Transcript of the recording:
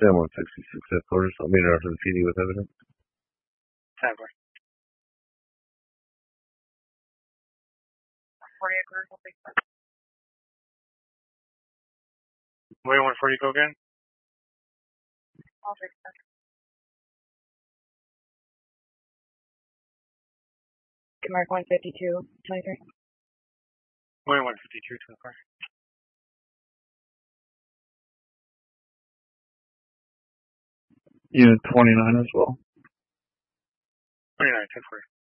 Sam 166 headquarters. I'll meet her after the PD with evidence. 10-4. 40 acres, I'll take that. Wait, 140 go again? I'll take that. Mark 152, 23. Wait, 152, 24. Unit 29 as well. 29, 10-4.